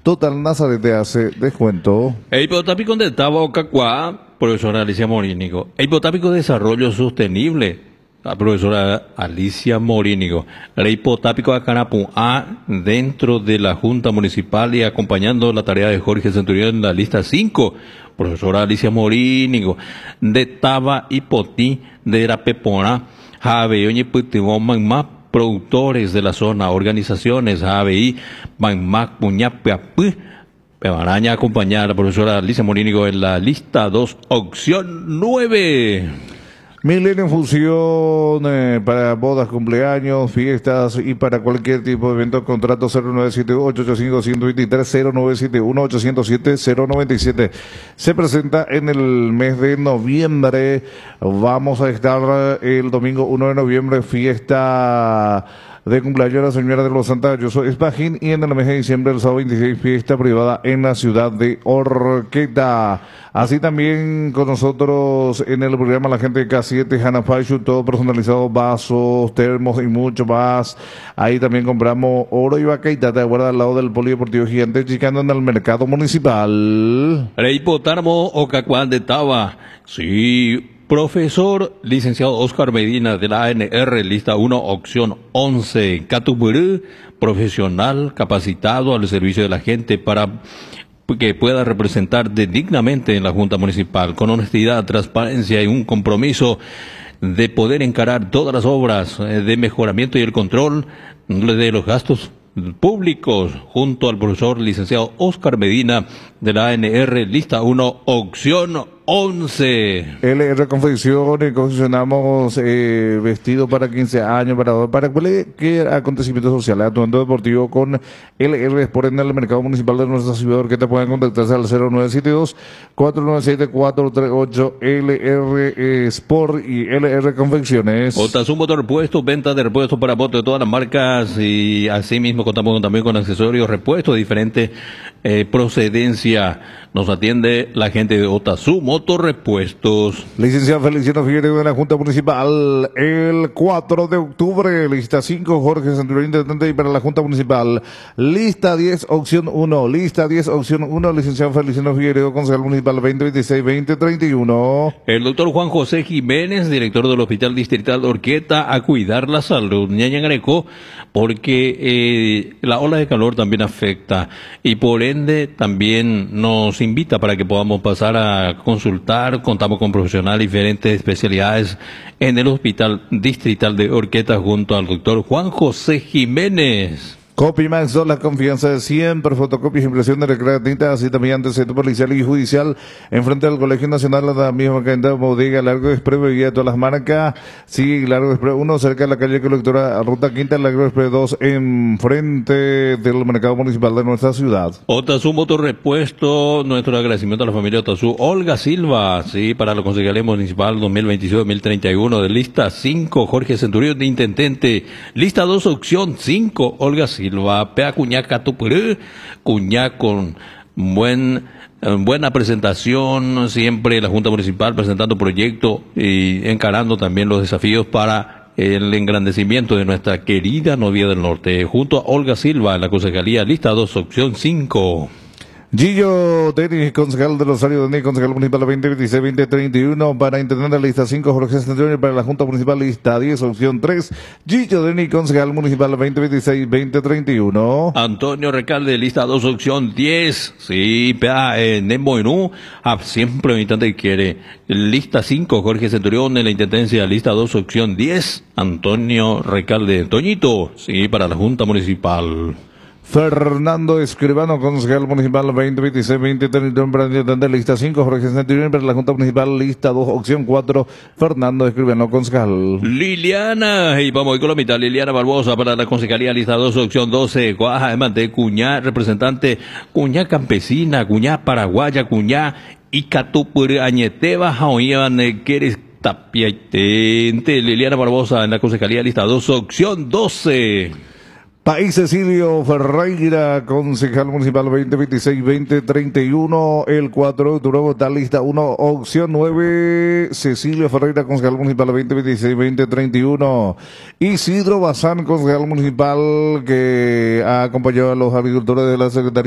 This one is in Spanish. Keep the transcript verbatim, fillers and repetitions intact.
Total Nazaret te hace descuento. El hipotápico de Tabo Cacuá, profesora Alicia Morínigo. El hipotápico de Desarrollo Sostenible, la profesora Alicia Morínigo. El hipotápico de Canapuá, dentro de la Junta Municipal y acompañando la tarea de Jorge Centurión en la lista cinco, profesora Alicia Morínigo. De Taba Hipotí, de Irapepora, Javeoñe Putimón Magma, productores de la zona, organizaciones, A B I, Magmac, Puñapiapú, me van a acompañar a la profesora Alicia Morínigo en la lista dos, opción nueve. Milenio Fusión eh, para bodas, cumpleaños, fiestas y para cualquier tipo de evento. Contrato cero nueve siete ocho ocho cinco uno dos tres, cero nueve siete uno ocho cero siete cero nueve siete. Se presenta en el mes de noviembre. Vamos a estar el domingo uno de noviembre, fiesta de cumpleaños de la señora de los Santa Yo soy Espajín, y en el mes de diciembre, el sábado veintiséis, fiesta privada en la ciudad de Orqueta. Así también con nosotros en el programa la gente de K siete, Hanafashu, todo personalizado, vasos, termos y mucho más. Ahí también compramos oro y vacaita, te acuerdas, al lado del Polideportivo Gigante Chicano, en el mercado municipal. El hipotáramo Ocacuán de Taba, sí. Profesor licenciado Oscar Medina de la A N R, lista uno, opción once, Catuburú, profesional capacitado al servicio de la gente para que pueda representar dignamente en la Junta Municipal, con honestidad, transparencia y un compromiso de poder encarar todas las obras de mejoramiento y el control de los gastos públicos, junto al profesor licenciado Oscar Medina de la A N R, lista uno, opción once. L R Confección, y confeccionamos eh, vestido para quince años, para, para cualquier acontecimiento social, atuendo deportivo con L R Sport en el mercado municipal de nuestra ciudad. Que te pueden contactarse al cero nueve siete dos, cuatro nueve siete, cuatro tres ocho. L R Sport y L R Confecciones. Otazu Motor Repuestos, venta de repuestos para motos de todas las marcas, y así mismo contamos también con accesorios, repuestos de diferente eh, procedencia. Nos atiende la gente de Otazu Motor Repuestos. Licenciado Feliciano Figueredo de la Junta Municipal, el cuatro de octubre, lista cinco, Jorge Centurión, intendente, y para la Junta Municipal, lista diez, opción uno, lista diez, opción uno, licenciado Feliciano Figueredo, concejal municipal veinte veintiséis veinte treinta y uno. El doctor Juan José Jiménez, director del Hospital Distrital de Orqueta, a cuidar la salud, Ñaña Greco, porque eh, la ola de calor también afecta, y por ende también nos invita para que podamos pasar a consultar. Contamos con profesionales de diferentes especialidades en el Hospital Distrital de Orqueta junto al doctor Juan José Jiménez. Copimax, la confianza de siempre, fotocopias, impresión de recrear tinta, así también antecedente policial y judicial, enfrente del Colegio Nacional, la misma cadena bodega, Largo Express, bebida de todas las marcas, sí, Largo Express uno, cerca de la calle Colectora, Ruta Quinta, Largo Express dos, enfrente del mercado municipal de nuestra ciudad. Otazu Motor Repuesto, nuestro agradecimiento a la familia Otazu. Olga Silva, sí, para la Consejería Municipal dos mil veintidós dos mil treinta y uno, de lista cinco, Jorge Centurión de Intendente, lista dos, opción cinco, Olga Silva. Silva, Pea Cuñá Catupurú, Cuñá con buen, buena presentación, siempre la Junta Municipal presentando proyectos y encarando también los desafíos para el engrandecimiento de nuestra querida novia del norte, junto a Olga Silva en la Concejalía, lista dos, opción cinco. Gillo Denis, concejal de Rosario Denis, concejal municipal veinte veintiséis veinte treinta y uno, para intendente lista cinco, Jorge Centurión, para la Junta Municipal lista diez, opción tres, Gillo Denis, concejal municipal veinte veintiséis veinte treinta y uno. Antonio Recalde, lista dos, opción diez, sí, pea, eh, Nemboinú, ah, siempre un intendente quiere, lista cinco, Jorge Centurión en la intendencia, lista dos, opción diez, Antonio Recalde, Toñito, sí, para la Junta Municipal. Fernando Escribano, concejal municipal veinte veintiséis veinte treinta y uno, para intendente lista cinco, Jorge Centurión, para la Junta Municipal lista dos, opción cuatro, Fernando Escribano, concejal. Liliana, y vamos con la mitad, Liliana Barbosa para la concejalía lista dos, opción doce, Cuaja de Cuñá, representante Cuñá campesina, Cuñá paraguaya, Cuñá Icatupur Añeteba, Jaoían, Queres Tapiaitente, Liliana Barbosa en la concejalía lista dos, opción doce. País Cecilio Ferreira, concejal municipal veinte veintiséis veinte treinta y uno, el cuatro de octubre, está lista uno, opción nueve, Cecilio Ferreira, concejal municipal veinte veintiséis veinte treinta y uno. Isidro Bazán, concejal municipal que ha acompañado a los agricultores de la Secretaría